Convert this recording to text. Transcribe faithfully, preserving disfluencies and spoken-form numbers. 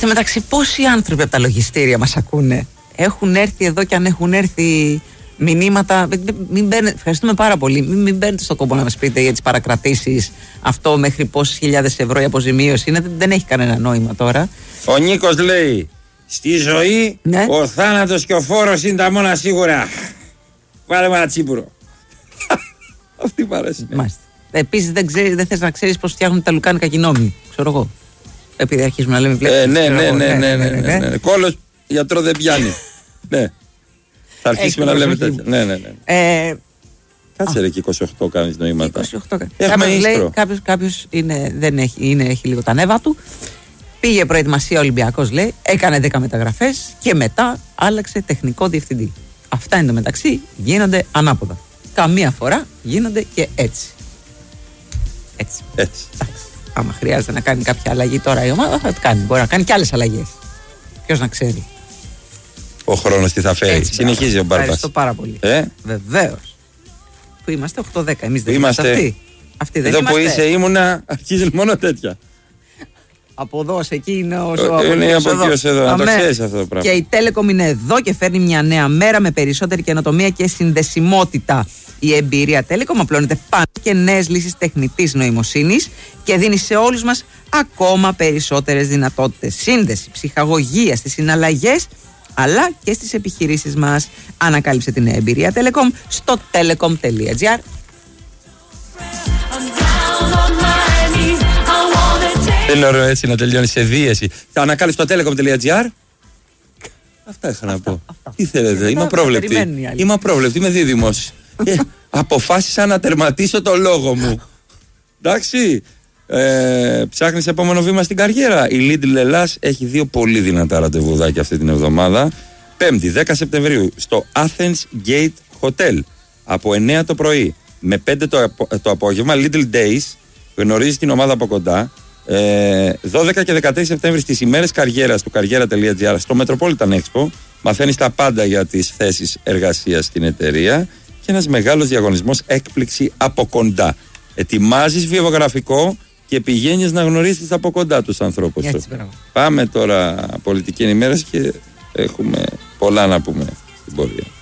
τω μεταξύ, πόσοι άνθρωποι από τα λογιστήρια μας ακούνε? Έχουν έρθει εδώ και αν έχουν έρθει μηνύματα. Μην μπαίνε, ευχαριστούμε πάρα πολύ. Μην, μην μπαίνετε στο κόμπο να μας πείτε για τις παρακρατήσεις. Αυτό μέχρι πόσες χιλιάδες ευρώ η αποζημίωση είναι. Δεν, δεν έχει κανένα νόημα τώρα. Ο Νίκος λέει: στη ζωή, ναι, ο θάνατος και ο φόρος είναι τα μόνα σίγουρα. Βάλε με ένα τσίπουρο. Αυτή η παράση. Επίσης, δεν, δεν θες να ξέρεις πώς φτιάχνουν τα λουκάνικα κοινόμοι. Ξέρω εγώ. Επειδή αρχίζουμε να λέμε βλέπεις. Ε, ναι, ναι, ναι, ναι, ναι, ναι, ναι. Κόλλος γιατρό δεν πιάνει. Ναι. Θα αρχίσουμε να λέμε τέτοια. Ναι, ναι, ναι. Ε, Κάτσε ρε και είκοσι οκτώ κάνεις νοήματα. είκοσι οκτώ κάποιος λέει, κάποιος, κάποιος είναι, δεν έχει, είναι, έχει λίγο τα νεύα του. Πήγε προετοιμασία Ολυμπιακός, λέει, έκανε δέκα μεταγραφές και μετά άλλαξε τεχνικό διευθυντή. Αυτά εν τω μεταξύ γίνονται ανάποδα. Καμία φορά γίνονται και έτσι. Έτσι. Έτσι. Εντάξει. Άμα χρειάζεται να κάνει κάποια αλλαγή τώρα η ομάδα, θα το κάνει. Μπορεί να κάνει και άλλες αλλαγές. Ποιος να ξέρει. Ο χρόνος τι θα φέρει. Έτσι, συνεχίζει μπράβο. Ο Μπάρμπας. Ευχαριστώ πάρα πολύ. Ε? Βεβαίως. Που είμαστε οκτώ δέκα. Εμείς δεν είμαστε αυτοί. Αυτοί δεν εδώ είμαστε. Που είσαι ήμουνα, αρχίζει μόνο τέτοια. Από εδώ σε εκεί είναι όσο. Είναι από εκεί ως εδώ. Να το ξέρεις αυτό το πράγμα. Και η Telecom είναι εδώ και φέρνει μια νέα μέρα με περισσότερη καινοτομία και συνδεσιμότητα. Η εμπειρία Telecom απλώνεται πάνω και νέες λύσεις τεχνητής νοημοσύνης και δίνει σε όλους μας ακόμα περισσότερες δυνατότητες. Σύνδεση, ψυχαγωγία στις συναλλαγές αλλά και στις επιχειρήσεις μας. Ανακάλυψε την νέα εμπειρία Telecom στο telecom τελεία gr. Δεν είναι ωραίο έτσι να τελειώνει σε δίαιση. Θα ανακάλυψε το telecom τελεία gr. Αυτά είχα να πω. Τι θέλετε, είμαι απρόβλεπτη. Είμαι απρόβλεπτη, είμαι δίδυμος. ε, αποφάσισα να τερματίσω το λόγο μου. Εντάξει. Ε, ψάχνεις επόμενο βήμα στην καριέρα. Η Lidl Ελλάς έχει δύο πολύ δυνατά ραντεβουδάκια αυτή την εβδομάδα. Πέμπτη, δέκα Σεπτεμβρίου, στο Athens Gate Hotel. Από εννιά το πρωί με πέντε το, απο, το απόγευμα. Little Days. Γνωρίζεις την ομάδα από κοντά. Ε, δώδεκα και δεκατέσσερα Σεπτέμβρη στις ημέρες καριέρας του καριέρα τελεία gr στο Metropolitan Expo. Μαθαίνεις τα πάντα για τις θέσεις εργασίας στην εταιρεία και ένας μεγάλος διαγωνισμός έκπληξη από κοντά. Ετοιμάζεις βιογραφικό και πηγαίνεις να γνωρίσεις από κοντά τους ανθρώπους. Έτσι, πάμε τώρα πολιτική ενημέρωση και έχουμε πολλά να πούμε στην πορεία.